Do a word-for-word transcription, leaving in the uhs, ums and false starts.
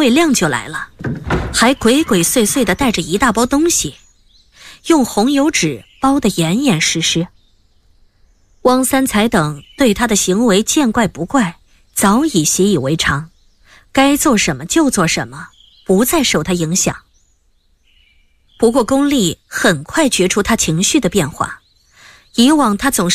未亮就来了，还鬼鬼祟祟地带着一大包东西，用红油纸包得严严实实。汪三才等对他的行为见怪不怪，早已习以为常，该做什么就做什么，不再受他影响。不过龚丽很快觉出他情绪的变化，以往他总是